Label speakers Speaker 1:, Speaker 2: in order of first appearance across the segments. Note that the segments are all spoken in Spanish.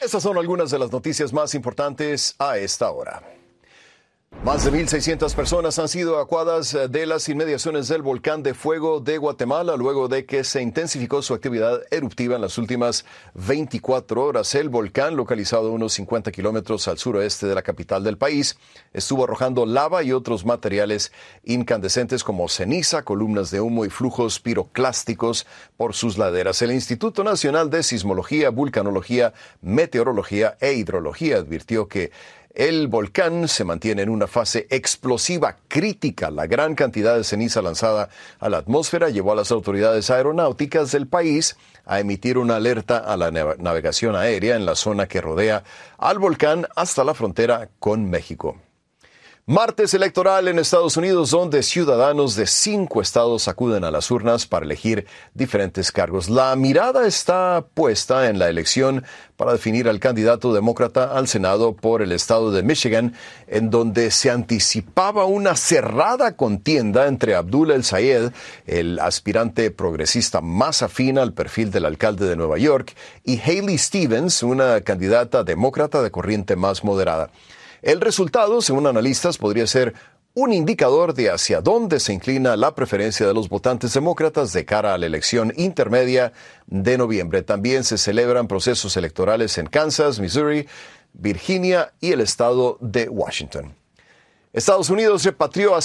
Speaker 1: Estas son algunas de las noticias más importantes a esta hora. Más de 1,600 personas han sido evacuadas de las inmediaciones del volcán de fuego de Guatemala luego de que se intensificó su actividad eruptiva en las últimas 24 horas. El volcán, localizado a unos 50 kilómetros al suroeste de la capital del país, estuvo arrojando lava y otros materiales incandescentes como ceniza, columnas de humo y flujos piroclásticos por sus laderas. El Instituto Nacional de Sismología, Vulcanología, Meteorología e Hidrología advirtió que el volcán se mantiene en una fase explosiva crítica. La gran cantidad de ceniza lanzada a la atmósfera llevó a las autoridades aeronáuticas del país a emitir una alerta a la navegación aérea en la zona que rodea al volcán hasta la frontera con México. Martes electoral en Estados Unidos, donde ciudadanos de 5 estados acuden a las urnas para elegir diferentes cargos. La mirada está puesta en la elección para definir al candidato demócrata al Senado por el estado de Michigan, en donde se anticipaba una cerrada contienda entre Abdul El-Sayed, el aspirante progresista más afín al perfil del alcalde de Nueva York, y Haley Stevens, una candidata demócrata de corriente más moderada. El resultado, según analistas, podría ser un indicador de hacia dónde se inclina la preferencia de los votantes demócratas de cara a la elección intermedia de noviembre. También se celebran procesos electorales en Kansas, Missouri, Virginia y el estado de Washington. Estados Unidos repatrió a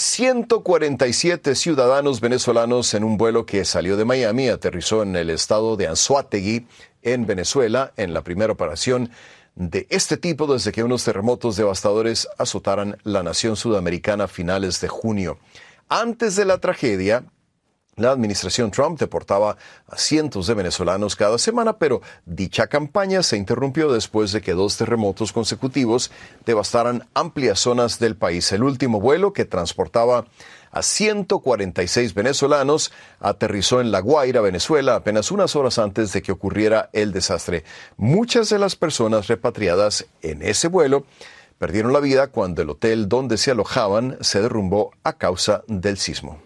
Speaker 1: 147 ciudadanos venezolanos en un vuelo que salió de Miami y aterrizó en el estado de Anzoátegui, en Venezuela, en la primera operación de este tipo desde que unos terremotos devastadores azotaran la nación sudamericana a finales de junio. Antes de la tragedia, la administración Trump deportaba a cientos de venezolanos cada semana, pero dicha campaña se interrumpió después de que 2 terremotos consecutivos devastaran amplias zonas del país. El último vuelo, que transportaba a 146 venezolanos, aterrizó en La Guaira, Venezuela, apenas unas horas antes de que ocurriera el desastre. Muchas de las personas repatriadas en ese vuelo perdieron la vida cuando el hotel donde se alojaban se derrumbó a causa del sismo.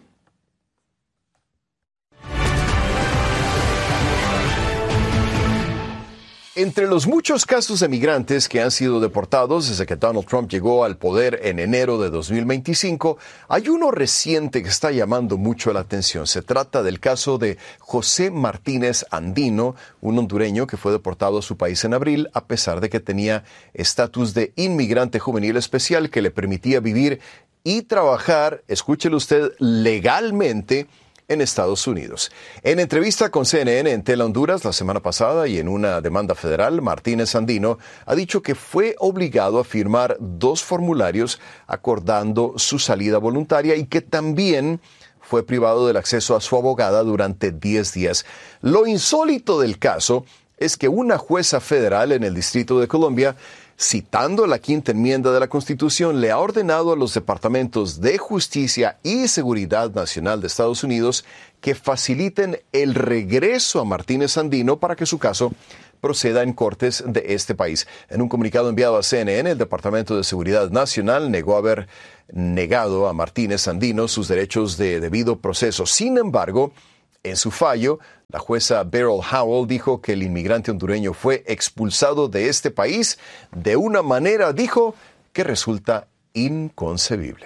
Speaker 1: Entre los muchos casos de migrantes que han sido deportados desde que Donald Trump llegó al poder en enero de 2025, hay uno reciente que está llamando mucho la atención. Se trata del caso de José Martínez Andino, un hondureño que fue deportado a su país en abril a pesar de que tenía estatus de inmigrante juvenil especial que le permitía vivir y trabajar, escúchelo usted, legalmente en Estados Unidos. En entrevista con CNN en Tele Honduras la semana pasada y en una demanda federal, Martínez Andino ha dicho que fue obligado a firmar 2 formularios acordando su salida voluntaria y que también fue privado del acceso a su abogada durante 10 días. Lo insólito del caso es que una jueza federal en el Distrito de Columbia, citando la 5ª enmienda de la Constitución, le ha ordenado a los departamentos de Justicia y Seguridad Nacional de Estados Unidos que faciliten el regreso a Martínez Andino para que su caso proceda en cortes de este país. En un comunicado enviado a CNN, el Departamento de Seguridad Nacional negó haber negado a Martínez Andino sus derechos de debido proceso. Sin embargo, en su fallo, la jueza Beryl Howell dijo que el inmigrante hondureño fue expulsado de este país de una manera, dijo, que resulta inconcebible.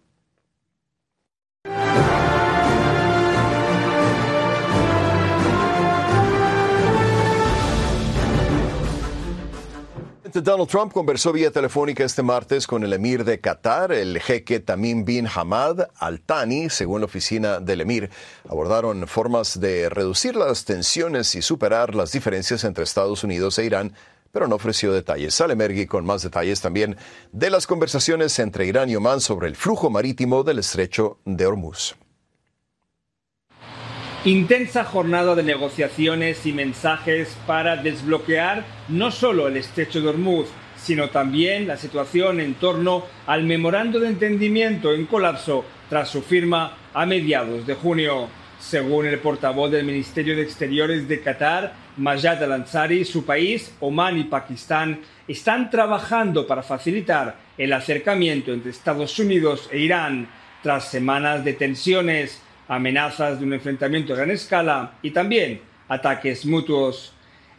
Speaker 1: Donald Trump conversó vía telefónica este martes con el emir de Qatar, el jeque Tamim bin Hamad Al Thani. Según la oficina del emir, abordaron formas de reducir las tensiones y superar las diferencias entre Estados Unidos e Irán, pero no ofreció detalles. Sale Mergui con más detalles también de las conversaciones entre Irán y Omán sobre el flujo marítimo del estrecho de Hormuz.
Speaker 2: Intensa jornada de negociaciones y mensajes para desbloquear no solo el estrecho de Hormuz, sino también la situación en torno al memorando de entendimiento en colapso tras su firma a mediados de junio. Según el portavoz del Ministerio de Exteriores de Qatar, Majed Al-Ansari, su país, Omán y Pakistán están trabajando para facilitar el acercamiento entre Estados Unidos e Irán tras semanas de tensiones, amenazas de un enfrentamiento a gran escala y también ataques mutuos.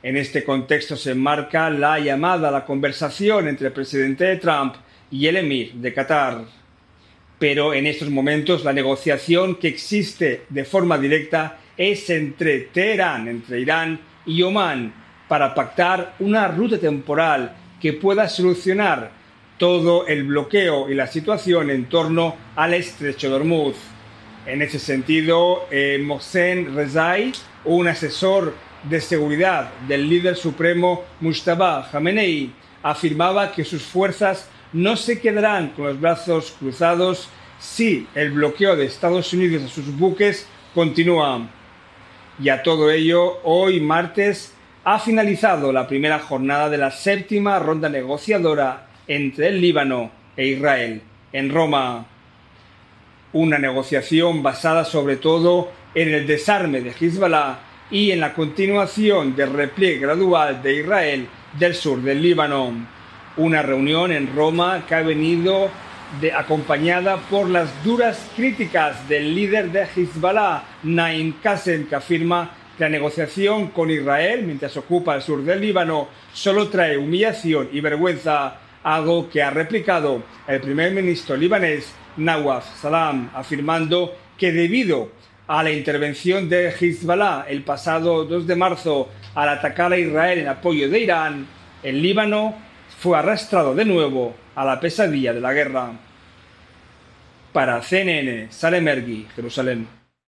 Speaker 2: En este contexto se enmarca la llamada a la conversación entre el presidente Trump y el emir de Qatar. Pero en estos momentos la negociación que existe de forma directa es entre Teherán, entre Irán y Omán, para pactar una ruta temporal que pueda solucionar todo el bloqueo y la situación en torno al estrecho de Hormuz. En ese sentido, Mohsen Rezai, un asesor de seguridad del líder supremo Mujtaba Khamenei, afirmaba que sus fuerzas no se quedarán con los brazos cruzados si el bloqueo de Estados Unidos a sus buques continúa. Y a todo ello, hoy martes ha finalizado la primera jornada de la séptima ronda negociadora entre el Líbano e Israel en Roma. Una negociación basada sobre todo en el desarme de Hezbollah y en la continuación del repliegue gradual de Israel del sur del Líbano. Una reunión en Roma que ha venido acompañada por las duras críticas del líder de Hezbollah, Naim Qassem, que afirma que la negociación con Israel, mientras ocupa el sur del Líbano, solo trae humillación y vergüenza, algo que ha replicado el primer ministro libanés Nawaf Salam, afirmando que debido a la intervención de Hezbollah el pasado 2 de marzo al atacar a Israel en apoyo de Irán, el Líbano fue arrastrado de nuevo a la pesadilla de la guerra. Para CNN, Salem Ergi, Jerusalén.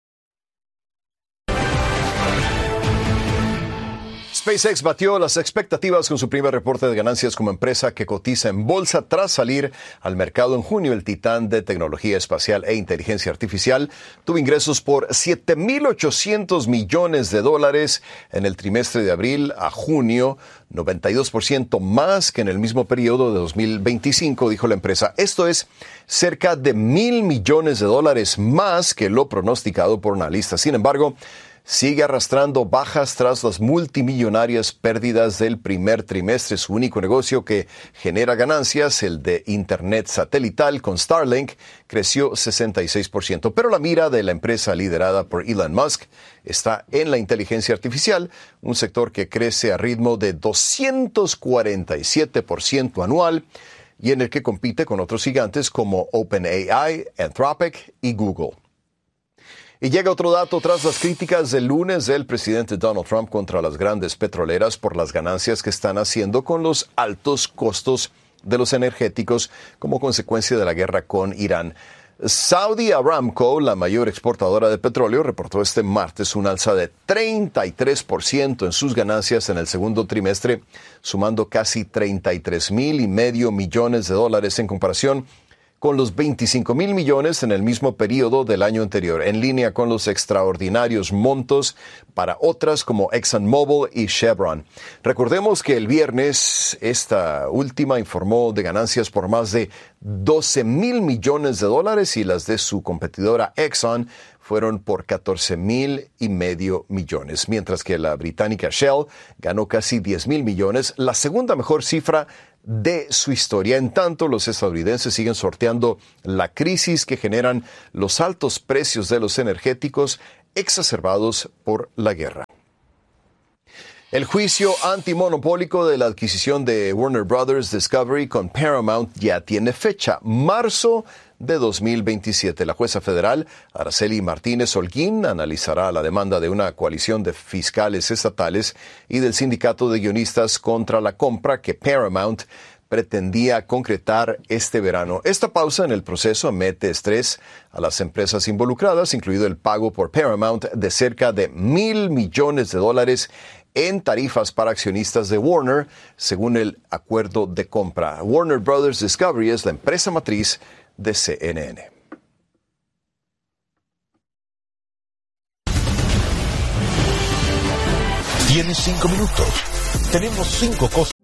Speaker 1: SpaceX batió las expectativas con su primer reporte de ganancias como empresa que cotiza en bolsa tras salir al mercado en junio. El titán de tecnología espacial e inteligencia artificial tuvo ingresos por $7,800 millones en el trimestre de abril a junio, 92% más que en el mismo periodo de 2025, dijo la empresa. Esto es cerca de $1,000 millones más que lo pronosticado por analistas. Sin embargo, sigue arrastrando bajas tras las multimillonarias pérdidas del primer trimestre. Su único negocio que genera ganancias, el de Internet satelital con Starlink, creció 66%. Pero la mira de la empresa liderada por Elon Musk está en la inteligencia artificial, un sector que crece a ritmo de 247% anual y en el que compite con otros gigantes como OpenAI, Anthropic y Google. Y llega otro dato tras las críticas del lunes del presidente Donald Trump contra las grandes petroleras por las ganancias que están haciendo con los altos costos de los energéticos como consecuencia de la guerra con Irán. Saudi Aramco, la mayor exportadora de petróleo, reportó este martes un alza de 33% en sus ganancias en el segundo trimestre, sumando casi $33,500 millones en comparación con los $25,000 millones en el mismo periodo del año anterior, en línea con los extraordinarios montos para otras como ExxonMobil y Chevron. Recordemos que el viernes esta última informó de ganancias por más de $12,000 millones y las de su competidora Exxon fueron por $14,500 millones, mientras que la británica Shell ganó casi $10,000 millones, la segunda mejor cifra de su historia. En tanto, los estadounidenses siguen sorteando la crisis que generan los altos precios de los energéticos exacerbados por la guerra. El juicio antimonopólico de la adquisición de Warner Brothers Discovery con Paramount ya tiene fecha, marzo de 2027. La jueza federal Araceli Martínez Holguín analizará la demanda de una coalición de fiscales estatales y del sindicato de guionistas contra la compra que Paramount pretendía concretar este verano. Esta pausa en el proceso mete estrés a las empresas involucradas, incluido el pago por Paramount de cerca de $1,000 millones en tarifas para accionistas de Warner, según el acuerdo de compra. Warner Brothers Discovery es la empresa matriz de CNN.
Speaker 3: Tienes 5 minutos. Tenemos 5 cosas.